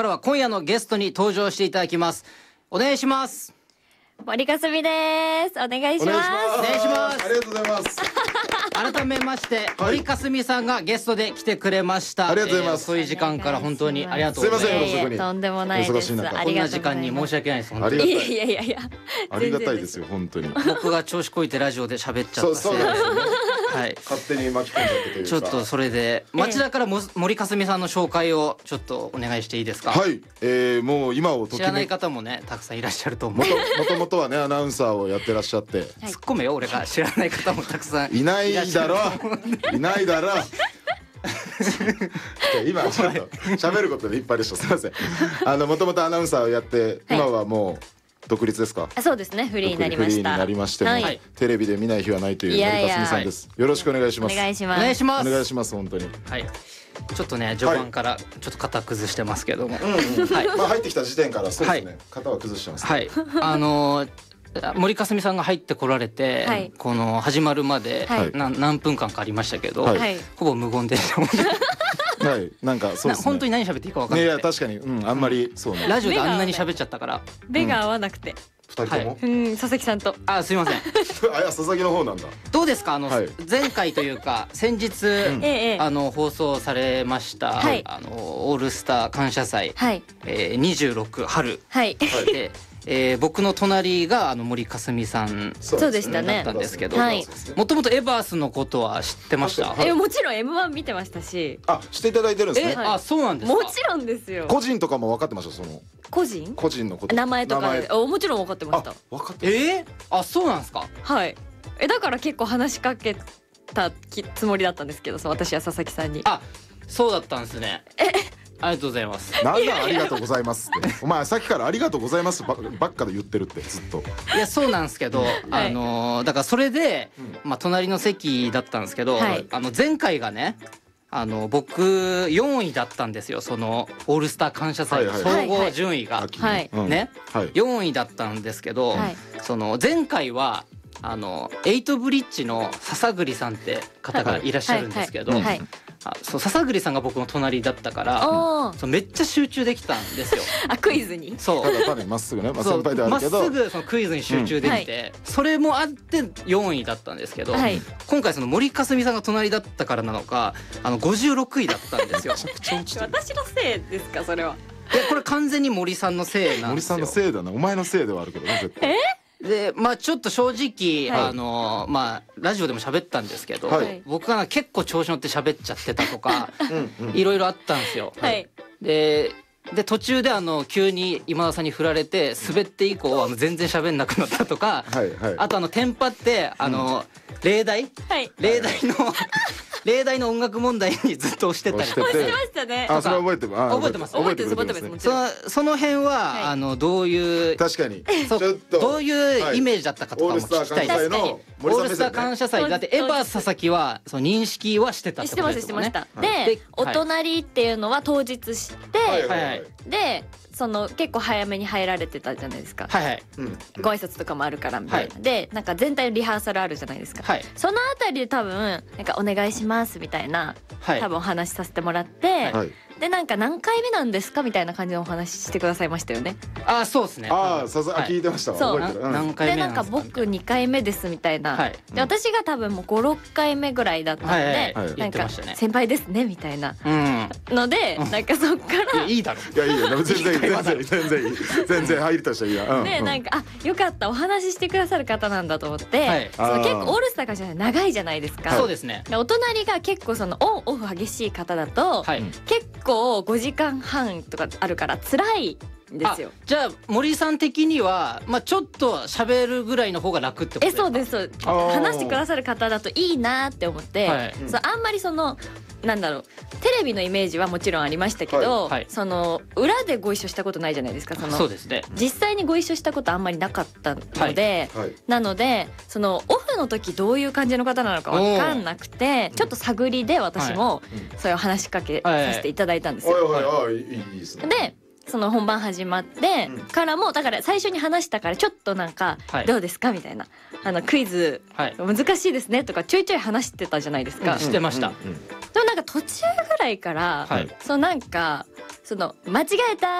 からは今夜のゲストに登場していただきます。お願いします。 森かすみです。お願いします。 お願いします。 ありがとうございます。 改めまして、森かすみさんがゲストで来てくれました。 ありがとうございます。 そういう時間から本当にありがとうございます。 すいません、遅くに。 とんでもないです。 忙しい中、 こんな時間に申し訳ないです。本当に。 いやいやいや、 ありがたいですよ、本当に。 僕が調子こいてラジオで喋っちゃったせいで。 そうなんですよね。 はい。 勝手に巻き込んじゃってというか。 ちょっとそれで町田から森かすみさんの紹介をちょっとお願いしていいですか。 はい。もう今を知らない方もねたくさんいらっしゃると思う。 もともとはねアナウンサーをやってらっしゃって。 突っ込めよ、俺が知らない方もたくさんいないだろ。いないだろ。今ちょっと喋ることでいっぱいでした。すみません。もともとアナウンサーをやって、今はもう独立ですか。 そうですね、フリーになりました。 フリーになりましても、テレビで見ない日はないという森かすみさんです。よろしくお願いします。 お願いします。 お願いします。 お願いします本当に。 はい。ちょっとね序盤からちょっと肩崩してますけども、 はい。まあ入ってきた時点からそうですね。肩は崩してます。 はい。森かすみさんが入ってこられて、この始まるまで何分間かありましたけど、ほぼ無言でしたもんね。 はい、なんかそうですね。 本当に何喋っていいか分かんない。 いや確かに、あんまりそうね。 ラジオであんなに喋っちゃったから目が合わなくて。 二人とも。 佐々木さんと。 あ、すいません。 あ、いや佐々木の方なんだ。 どうですか、前回というか先日放送されましたオールスター感謝祭26春で。僕の隣が森かすみさんそうでしたね。 だったんですけど、もともとエバースのことは知ってました？ もちろん M1 見てましたし。 あ、していただいてるんですね。 あ、そうなんですか。 もちろんですよ。 個人とかも分かってました？その個人のこと、 名前とかもちろん分かってました。 分かって。 あ、そうなんですか。 はい。だから結構話しかけたつもりだったんですけど、私は佐々木さんに。 あ、そうだったんですね。ありがとうございます。 なんだありがとうございますって。お前さっきからありがとうございますばっかで言ってるってずっと。 いやそうなんですけど、だからそれで隣の席だったんですけど、前回がね僕4位だったんですよ。そのオールスター感謝祭の総合順位がね4位だったんですけど、その前回はエイトブリッジの笹栗さんって方がいらっしゃるんですけど、そう笹栗さんが僕の隣だったからめっちゃ集中できたんですよ。 あ、クイズに。 そうただ単にまっすぐね、先輩であるけどまっすぐそのクイズに集中できて、それもあって4位だったんですけど、今回その森かすみさんが隣だったからなのか56位だったんですよ。 私のせいですかそれは。 これ完全に森さんのせいなんですよ。 森さんのせいだな。お前のせいではあるけどね絶対。 でちょっと正直ラジオでも喋ったんですけど、僕が結構調子乗って喋っちゃってたとかいろいろあったんですよ。で途中で急に今田さんに振られて滑って以降全然喋んなくなったとか、あとテンパって例題の音楽問題にずっと押してたりとか。 してましたね。 あ、それ覚えてます。 覚えてます。 覚えてます。 その辺はどういう確かにどういうイメージだったかとかも聞きたいですね。オールスター感謝祭だってエヴァ佐々木はその認識はしてたってことですよね。 してました。でお隣っていうのは当日知ってでその結構早めに入られてたじゃないですか。ご挨拶とかもあるからみたいな。でなんか全体のリハーサルあるじゃないですか。そのあたりで多分なんかお願いしますみたいな多分お話しさせてもらって、でなんか何回目なんですかみたいな感じのお話してくださいましたよね。 あ、そうですね。 聞いてましたわ。覚えてる。 何回目なんか僕2回目ですみたいな。で私が多分もう5、6回目ぐらいだったので、なんか先輩ですねみたいなので、なんかそっからいいだろ。 いやいいよ。全然入りとしていいや。 でなんかよかったお話ししてくださる方なんだと思って、結構オールスターじゃない長いじゃないですか。 そうですね。 お隣が結構そのオンオフ激しい方だと結構5時間半とかあるから辛いですよ。 じゃあ森さん的にはちょっと喋るぐらいの方が楽ってことですか？ そうです。話してくださる方だといいなって思って、あんまりそのなんだろうテレビのイメージはもちろんありましたけど、その裏でご一緒したことないじゃないですか。 そうですね。 実際にご一緒したことあんまりなかったので、なのでそのオフの時どういう感じの方なのか分かんなくて、ちょっと探りで私もそういう話しかけさせていただいたんですよ。でその本番始まってからもだから最初に話したからちょっとなんかどうですかみたいなクイズ難しいですねとかちょいちょい話してたじゃないですか。 してました。 でもなんか途中ぐらいからそのなんかその間違えた